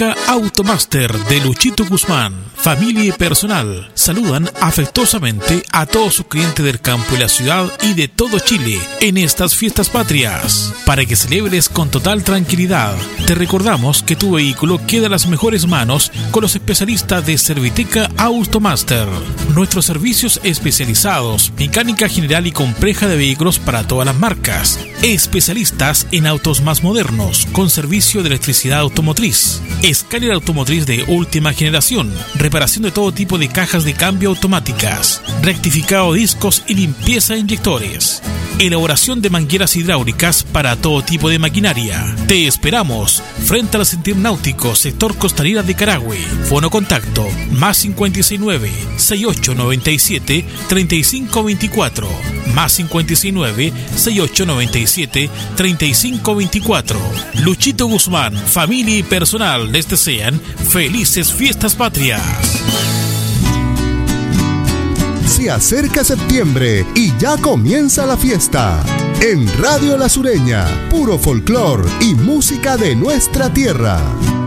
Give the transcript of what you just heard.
Serviteca Automaster de Luchito Guzmán, familia y personal, saludan afectuosamente a todos sus clientes del campo y la ciudad y de todo Chile en estas fiestas patrias. Para que celebres con total tranquilidad, te recordamos que tu vehículo queda en las mejores manos con los especialistas de Serviteca Automaster. Nuestros servicios especializados, mecánica general y compleja de vehículos para todas las marcas, especialistas en autos más modernos, con servicio de electricidad automotriz, escáner automotriz de última generación, reparación de todo tipo de cajas de cambio automáticas, rectificado de discos y limpieza de inyectores, elaboración de mangueras hidráulicas para todo tipo de maquinaria. Te esperamos frente al Sentir Náutico, sector Costanera de Carahue. Fono contacto +569 6897 3524 +569 6897 3524. Luchito Guzmán, familia y personal les desean felices fiestas patrias. Se acerca septiembre y ya comienza la fiesta. En Radio La Sureña, puro folclor y música de nuestra tierra.